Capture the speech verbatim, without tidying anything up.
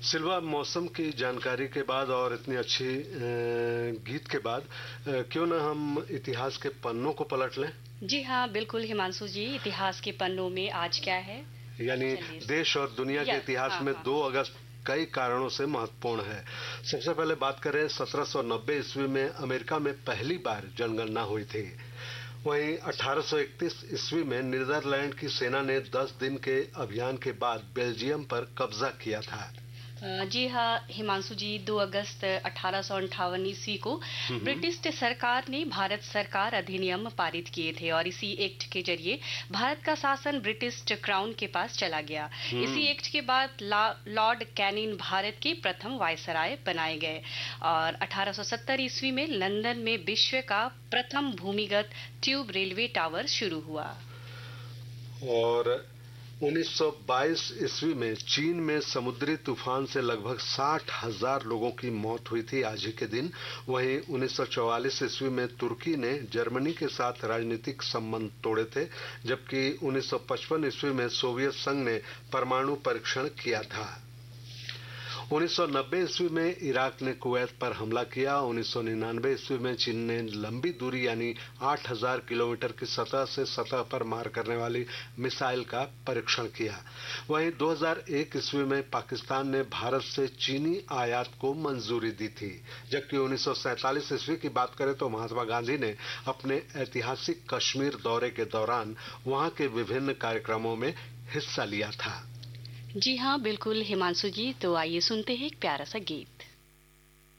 सिल्वा, मौसम की जानकारी के बाद और इतनी अच्छी गीत के बाद क्यों ना हम इतिहास के पन्नों को पलट लें। जी हाँ, बिल्कुल हिमांशु जी, इतिहास के पन्नों में आज क्या है? यानी देश और दुनिया के इतिहास हाँ, में हाँ, दो अगस्त कई कारणों से महत्वपूर्ण है। सबसे पहले बात करें, सत्रह सौ नब्बे ईस्वी में अमेरिका में पहली बार जनगणना हुई थी। वहीं अठारह सौ इकतीस ईस्वी में नीदरलैंड की सेना ने दस दिन के अभियान के बाद बेल्जियम पर कब्जा किया था। जी हाँ हिमांशु जी, दो अगस्त अठारह सौ अंठावन ईस्वी को ब्रिटिश सरकार ने भारत सरकार अधिनियम पारित किए थे और इसी एक्ट के जरिए भारत का शासन ब्रिटिश क्राउन के पास चला गया। इसी एक्ट के बाद लॉर्ड कैनिंग भारत के प्रथम वायसराय बनाए गए और अठारह सौ सत्तर ईस्वी में लंदन में विश्व का प्रथम भूमिगत ट्यूब रेलवे टावर शुरू हुआ। और उन्नीस सौ बाईस ईस्वी में चीन में समुद्री तूफान से लगभग साठ हजार लोगों की मौत हुई थी आज ही के दिन। वहीं उन्नीस सौ चौवालीस ईस्वी में तुर्की ने जर्मनी के साथ राजनीतिक संबंध तोड़े थे, जबकि उन्नीस सौ पचपन ईस्वी में सोवियत संघ ने परमाणु परीक्षण किया था। उन्नीस सौ नब्बे ईस्वी में इराक ने कुवैत पर हमला किया। उन्नीस सौ निन्यानवे ईस्वी में चीन ने लंबी दूरी यानी आठ हजार किलोमीटर की सतह से सतह पर मार करने वाली मिसाइल का परीक्षण किया। वहीं दो हज़ार एक ईस्वी में पाकिस्तान ने भारत से चीनी आयात को मंजूरी दी थी। जबकि उन्नीस सौ सैंतालीस ईस्वी की बात करें तो महात्मा गांधी ने अपने ऐतिहासिक कश्मीर दौरे के दौरान वहां के विभिन्न कार्यक्रमों में हिस्सा लिया था। जी हाँ, बिल्कुल हिमांशु जी, तो आइए सुनते हैं एक प्यारा सा गीत।